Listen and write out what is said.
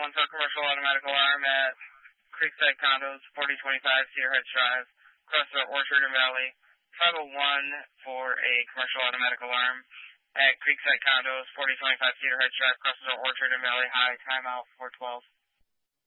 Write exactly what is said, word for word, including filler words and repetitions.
one for a commercial automatic alarm at Creekside Condos, forty twenty-five Cedar Heights Drive, Cressler Orchard and Valley. five oh one for a commercial automatic alarm at Creekside Condos, forty twenty-five Cedar Heights Drive, Cressler Orchard and Valley. High, timeout, four twelve.